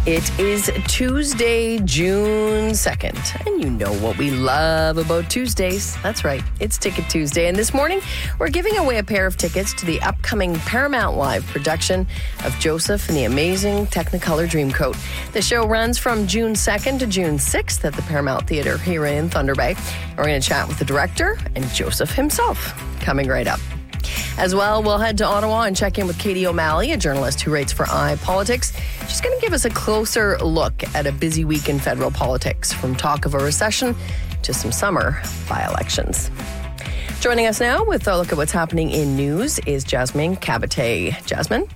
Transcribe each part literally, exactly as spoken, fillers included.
It is Tuesday, June second, and you know what we love about Tuesdays. That's right, it's Ticket Tuesday, and this morning we're giving away a pair of tickets to the upcoming Paramount Live production of Joseph and the Amazing Technicolor Dreamcoat. The show runs from June second to June sixth at the Paramount Theatre here in Thunder Bay. We're going to chat with the director and Joseph himself, coming right up. As well, we'll head to Ottawa and check in with Katie O'Malley, a journalist who writes for iPolitics. She's going to give us a closer look at a busy week in federal politics, from talk of a recession to some summer by-elections. Joining us now with a look at what's happening in news is Jasmine Cabate. Jasmine?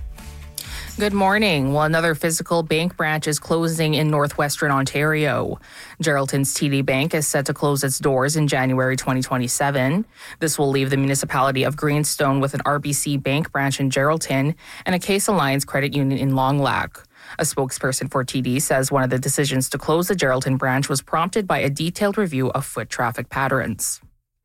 Good morning. Well, another physical bank branch is closing in northwestern Ontario. Geraldton's T D Bank is set to close its doors in January twenty twenty-seven. This will leave the municipality of Greenstone with an R B C Bank branch in Geraldton and a Case Alliance Credit Union in Long Lac. A spokesperson for T D says one of the decisions to close the Geraldton branch was prompted by a detailed review of foot traffic patterns.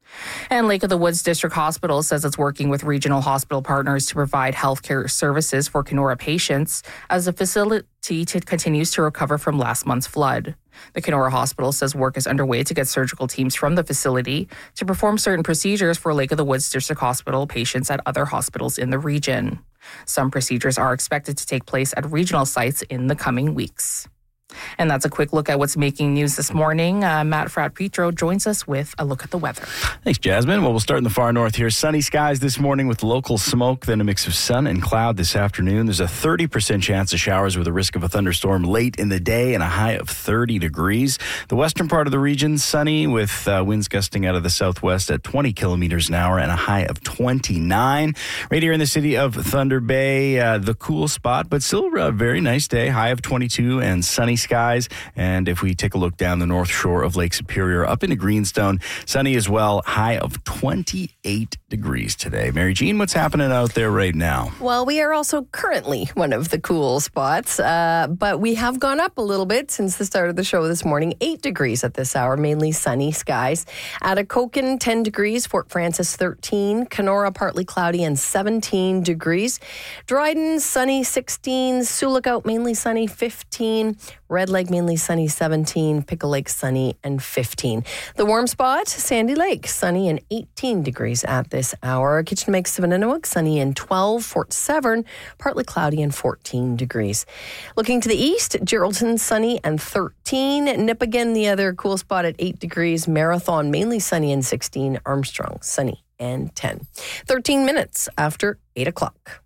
And Lake of the Woods District Hospital says it's working with regional hospital partners to provide healthcare services for Kenora patients as the facility t- continues to recover from last month's flood. The Kenora Hospital says work is underway to get surgical teams from the facility to perform certain procedures for Lake of the Woods District Hospital patients at other hospitals in the region. Some procedures are expected to take place at regional sites in the coming weeks. And that's a quick look at what's making news this morning. Uh, Matt Fratt-Petro joins us with a look at the weather. Thanks, Jasmine. Well, we'll start in the far north here. Sunny skies this morning with local smoke, then a mix of sun and cloud this afternoon. There's a thirty percent chance of showers with a risk of a thunderstorm late in the day and a high of thirty degrees. The western part of the region, sunny with uh, winds gusting out of the southwest at twenty kilometers an hour and a high of twenty-nine. Right here in the city of Thunder Bay, uh, the cool spot, but still a very nice day, high of twenty-two and sunny skies. And if we take a look down the north shore of Lake Superior up into Greenstone, sunny as well, high of twenty-eight degrees today. Mary Jean, what's happening out there right now? Well, we are also currently one of the cool spots, uh, but we have gone up a little bit since the start of the show this morning. Eight degrees at this hour, mainly sunny skies. Atikokan, ten degrees. Fort Frances, thirteen. Kenora, partly cloudy and seventeen degrees. Dryden, sunny, sixteen. Sioux Lookout, mainly sunny, fifteen. Red Lake, mainly sunny, seventeen. Pickle Lake, sunny and fifteen. The warm spot, Sandy Lake, sunny and eighteen degrees at this hour. Kitchen Makes of Nunavut, sunny and twelve. Fort Severn, partly cloudy and fourteen degrees. Looking to the east, Geraldton, sunny and thirteen. Nipigon, the other cool spot at eight degrees. Marathon, mainly sunny and sixteen. Armstrong, sunny and ten. thirteen minutes after eight o'clock.